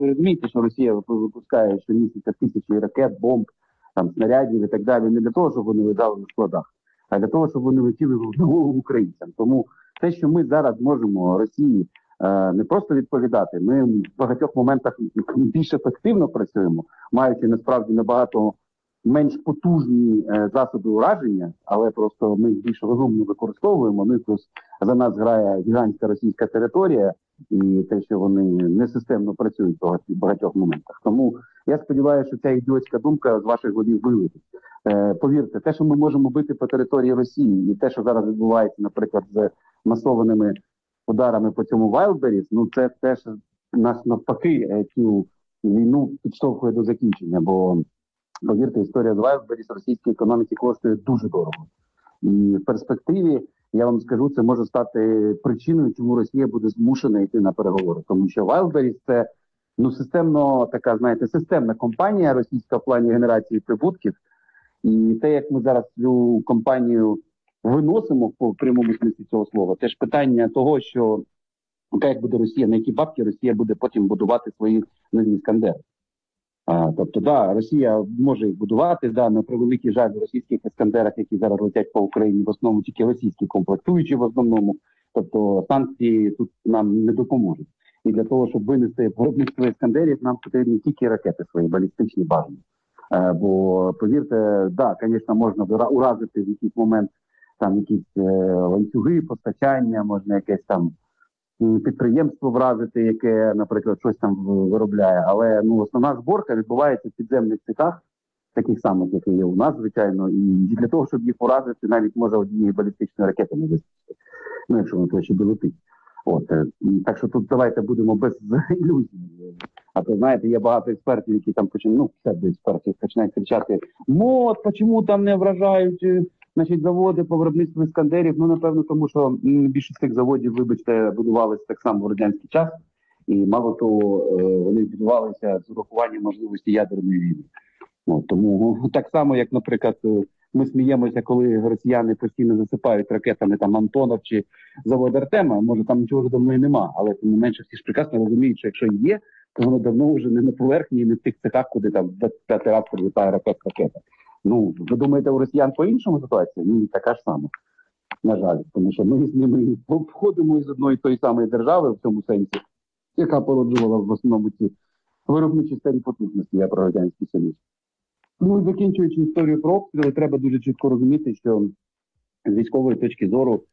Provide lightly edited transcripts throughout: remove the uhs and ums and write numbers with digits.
Ви розумієте, що Росія випускає щомісяця тисячі ракет, бомб, там, снарядів і так далі, не для того, щоб вони лежали на складах, а для того, щоб вони летіли в голову українцям. Тому те, що ми зараз можемо Росії не просто відповідати, ми в багатьох моментах більш ефективно працюємо, маючи насправді набагато менш потужні засоби ураження, але просто ми їх більш розумно використовуємо. Ну і плюс за нас грає гігантська російська територія і те, що вони несистемно працюють в багатьох моментах. Тому я сподіваюся, що ця ідіотська думка з ваших голів вилетить. Повірте, те, що ми можемо бити по території Росії, і те, що зараз відбувається, наприклад, з масованими ударами по цьому Wildberries, ну це теж нас навпаки цю війну підштовхує до закінчення, бо повірте, історія з Wildberries російській економіці коштує дуже дорого. І в перспективі, я вам скажу, це може стати причиною, чому Росія буде змушена йти на переговори. Тому що Wildberries – це системно така, знаєте, системна компанія російська в плані генерації прибутків. І те, як ми зараз цю компанію виносимо в прямому смислі цього слова, теж питання того, що як буде Росія, на які бабки Росія буде потім будувати свої нові іскандери. Тобто, да, Росія може їх будувати, да, на превеликий жаль, в російських іскандерах, які зараз летять по Україні, в основному тільки російські комплектуючі в основному, тобто санкції тут нам не допоможуть. І для того, щоб винести виробництво іскандерів, нам потрібні тільки ракети свої, балістичні бажані. Бо, повірте, да, звісно, можна уразити в якийсь момент там якісь ланцюги, постачання, можна якесь там підприємство вразити, яке, наприклад, щось там виробляє. Але основна зборка відбувається в підземних цехах, таких самих, як і є у нас, звичайно. І для того, щоб їх уразити, навіть може однієї балістичної ракети не вистачити. Ну, якщо воно точно долетить. Так що тут давайте будемо без ілюзій. А то, знаєте, є багато експертів, які там псевдоекспертів починають кричати: чому там не вражають заводи по виробництву іскандерів? Ну, напевно, тому що більшість цих заводів, вибачте, будувалися так само в радянський час. І мало того, вони будувалися з урахуванням можливості ядерної війни. Тому так само, як, наприклад, ми сміємося, коли росіяни постійно засипають ракетами там Антонов чи завод Артема, може там нічого вже давно і нема, але тим не менше всі ж прекрасно розуміють, що якщо є, то воно давно вже не на поверхні і не в тих цехах, куди там 25 раз прилітає ракета. Ви думаєте, у росіян по-іншому ситуація? Ні, така ж сама. На жаль, тому що ми з ними входимо із одної тої самої держави в цьому сенсі, яка породжувала в основному ці виробничі старі потужності, я про Радянський Союз. Ну і закінчуючи історію про обстріли, треба дуже чітко розуміти, що з військової точки зору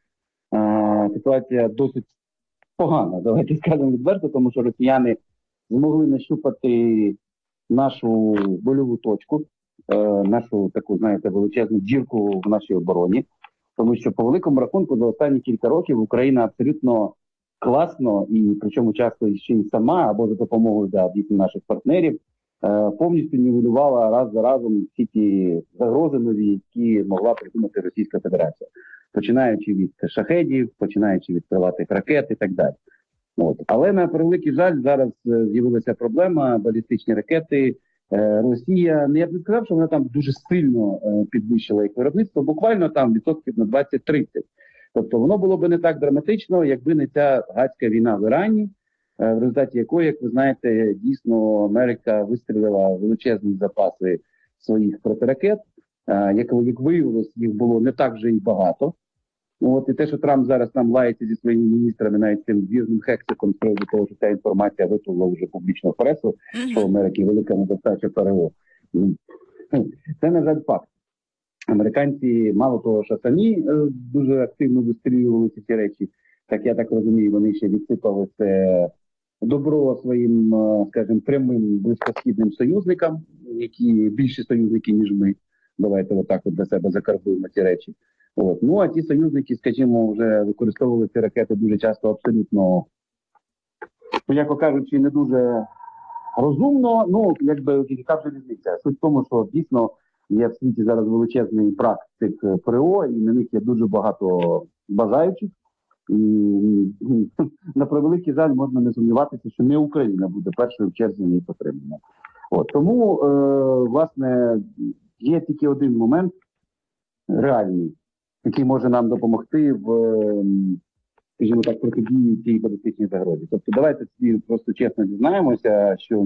ситуація досить погана, давайте скажемо відверто, тому що росіяни змогли нащупати нашу больову точку, нашу таку, знаєте, величезну дірку в нашій обороні, тому що по великому рахунку за останні кілька років Україна абсолютно класно, і причому часто ще й сама, або за допомогою дійсно наших партнерів, повністю нівелювала раз за разом всі ті загрози нові, які могла придумати Російська Федерація. Починаючи від шахедів, починаючи від крилатих ракет і так далі. Але на превеликий жаль, зараз з'явилася проблема, балістичні ракети. Росія, я б не сказав, що вона там дуже сильно підвищила їх виробництво, буквально там відсотків на 20-30. Тобто воно було б не так драматично, якби не ця гадська війна в Ірані, в результаті якої, як ви знаєте, дійсно Америка вистрілила величезні запаси своїх протиракет. Як виявилось, їх було не так вже і багато. І те, що Трамп зараз там лається зі своїми міністрами, навіть цим вірним хексиком, з приводу того, що ця інформація випливла вже публічно в пресу, що в Америці велика недостача ПРО. Це, на жаль, факт. Американці, мало того, що самі дуже активно вистрілювали ці речі, так я так розумію, вони ще відсипали це добро своїм, скажімо, прямим близькосхідним союзникам, які більші союзники, ніж ми. Давайте отак для себе закарбуємо ці речі. Ну, а ті союзники, скажімо, вже використовували ці ракети дуже часто абсолютно, м'яко кажучи, не дуже розумно, яка вже різниця. Суть в тому, що дійсно є в світі зараз величезний брак цих ПРО, і на них є дуже багато бажаючих. І на превеликий жаль можна не сумніватися, що не Україна буде першою в черзі її підтримана. Тому, власне, є тільки один момент реальний, який може нам допомогти в скажімо так, протидії цій балістичній загрозі. Тобто давайте собі просто чесно дізнаємося, що